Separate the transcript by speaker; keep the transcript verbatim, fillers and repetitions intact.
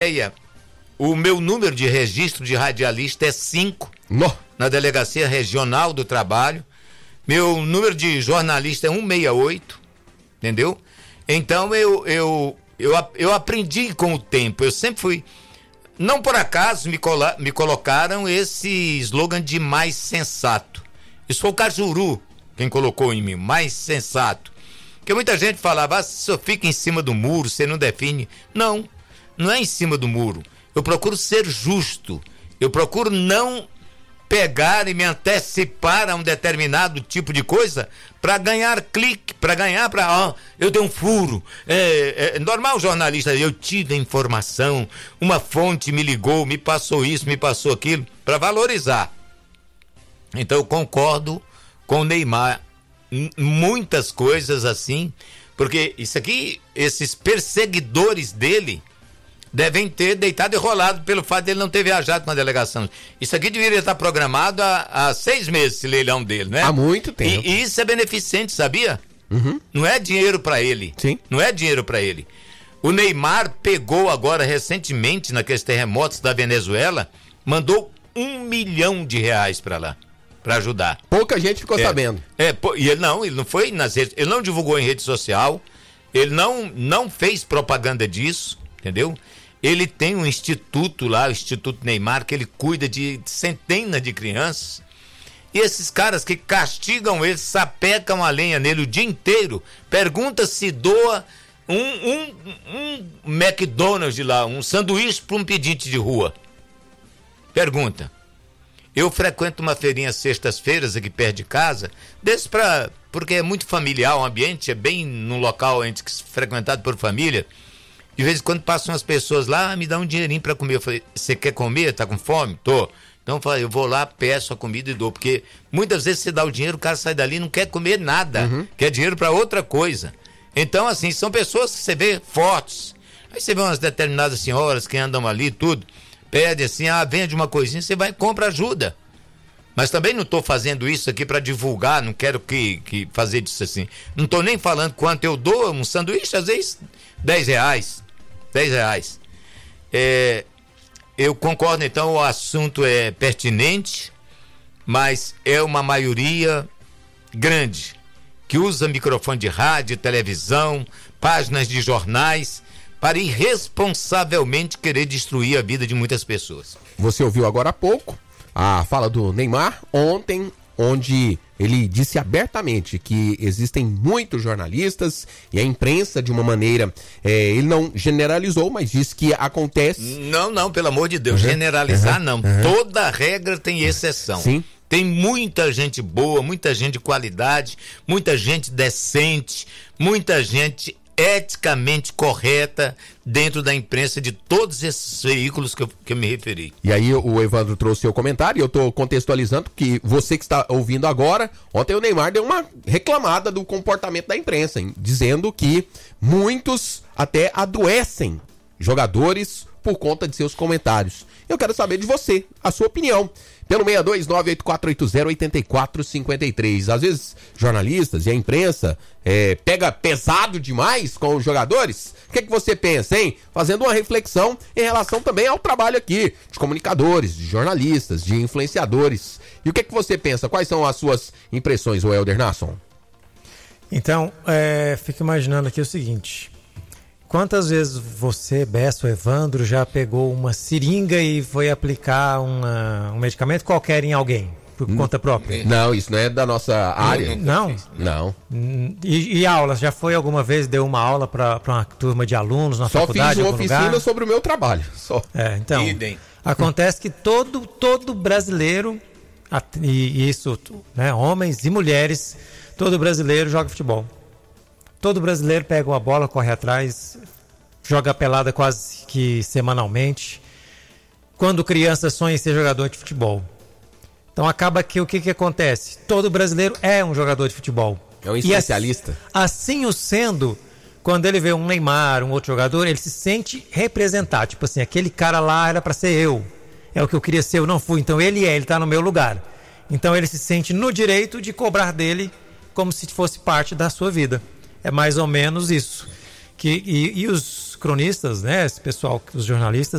Speaker 1: ideia, o meu número de registro de radialista é cinco,
Speaker 2: no.
Speaker 1: na Delegacia Regional do Trabalho. Meu número de jornalista é cento e sessenta e oito, entendeu? Então eu, eu, eu, eu aprendi com o tempo, eu sempre fui... Não por acaso me, cola, me colocaram esse slogan de mais sensato. Isso foi o Cajuru quem colocou em mim, mais sensato. Porque muita gente falava, ah, você só fica em cima do muro, você não define. Não, não é em cima do muro. Eu procuro ser justo. Eu procuro não pegar e me antecipar a um determinado tipo de coisa para ganhar clique, para ganhar, para, ó, oh, eu tenho um furo. É, é normal jornalista, eu tive a informação, uma fonte me ligou, me passou isso, me passou aquilo, para valorizar. Então eu concordo com o Neymar em muitas coisas assim, porque isso aqui, esses perseguidores dele devem ter deitado e rolado pelo fato de ele não ter viajado com a delegação. Isso aqui deveria estar programado há, há seis meses, esse leilão dele, né?
Speaker 2: Há muito tempo.
Speaker 1: E, e isso é beneficente, sabia?
Speaker 2: Uhum.
Speaker 1: Não é dinheiro para ele.
Speaker 2: Sim.
Speaker 1: Não é dinheiro para ele. O Neymar pegou agora recentemente, naqueles terremotos da Venezuela, mandou um milhão de reais para lá, para ajudar.
Speaker 2: Pouca gente ficou
Speaker 1: é,
Speaker 2: sabendo.
Speaker 1: É, e ele não, ele não foi nas redes, ele não divulgou em rede social, ele não, não fez propaganda disso, entendeu? Ele tem um instituto lá, o Instituto Neymar, que ele cuida de centenas de crianças. E esses caras que castigam ele, sapecam a lenha nele o dia inteiro, pergunta se doa um, um, um McDonald's de lá, um sanduíche para um pedinte de rua. Pergunta. Eu frequento uma feirinha sextas-feiras aqui perto de casa, desse pra, porque é muito familiar o ambiente, é bem num local entre, frequentado por família. De vez em quando passam as pessoas lá, ah, me dá um dinheirinho para comer. Eu falei, você quer comer? Tá com fome? Tô. Então eu falei, eu vou lá, peço a comida e dou. Porque muitas vezes você dá o dinheiro, o cara sai dali e não quer comer nada. Uhum. Quer dinheiro para outra coisa. Então, assim, são pessoas que você vê fortes. Aí você vê umas determinadas senhoras que andam ali e tudo, pede assim, ah, vende uma coisinha, você vai e compra ajuda. Mas também não estou fazendo isso aqui para divulgar, não quero que, que fazer disso assim. Não estou nem falando quanto eu dou, um sanduíche, às vezes dez reais. dez reais. É, eu concordo, então, o assunto é pertinente, mas é uma maioria grande que usa microfone de rádio, televisão, páginas de jornais para irresponsavelmente querer destruir a vida de muitas pessoas.
Speaker 2: Você ouviu agora há pouco a fala do Neymar ontem, onde ele disse abertamente que existem muitos jornalistas e a imprensa, de uma maneira, é, ele não generalizou, mas disse que acontece...
Speaker 1: Não, não, pelo amor de Deus, uhum, generalizar uhum, não. Uhum. Toda regra tem exceção.
Speaker 2: Sim.
Speaker 1: Tem muita gente boa, muita gente de qualidade, muita gente decente, muita gente eticamente correta dentro da imprensa de todos esses veículos que eu, que eu me referi.
Speaker 2: E aí o Evandro trouxe seu comentário e eu estou contextualizando que você que está ouvindo agora, ontem o Neymar deu uma reclamada do comportamento da imprensa, hein, dizendo que muitos até adoecem jogadores por conta de seus comentários. Eu quero saber de você, a sua opinião. Pelo seis dois nove oito quatro oito zero oito quatro cinco três. Às vezes, jornalistas e a imprensa é, pega pesado demais com os jogadores. O que, que você pensa, hein? Fazendo uma reflexão em relação também ao trabalho aqui de comunicadores, de jornalistas, de influenciadores. E o que, que você pensa? Quais são as suas impressões, o Helder Nasson?
Speaker 3: Então, é, fico imaginando aqui o seguinte... Quantas vezes você, Bessa, o Evandro, já pegou uma seringa e foi aplicar uma, um medicamento qualquer em alguém, por hum, conta própria?
Speaker 2: Não, isso não é da nossa área.
Speaker 3: Não?
Speaker 2: Não.
Speaker 3: E, e aulas? Já foi alguma vez, deu uma aula para uma turma de alunos na
Speaker 2: Só
Speaker 3: faculdade?
Speaker 2: Só fiz uma oficina
Speaker 3: lugar?
Speaker 2: sobre o meu trabalho. Só.
Speaker 3: É, então, acontece que todo, todo brasileiro, e isso, né, homens e mulheres, todo brasileiro joga futebol. Todo brasileiro pega uma bola, corre atrás, joga pelada quase que semanalmente. Quando criança sonha em ser jogador de futebol. Então acaba que o que, que acontece? Todo brasileiro é um jogador de futebol.
Speaker 2: É um especialista.
Speaker 3: E assim o sendo, quando ele vê um Neymar, um outro jogador, ele se sente representado. Tipo assim, aquele cara lá era para ser eu. É o que eu queria ser, eu não fui. Então ele é, ele está no meu lugar. Então ele se sente no direito de cobrar dele como se fosse parte da sua vida. É mais ou menos isso. Que, e, e os cronistas, né, esse pessoal, os jornalistas,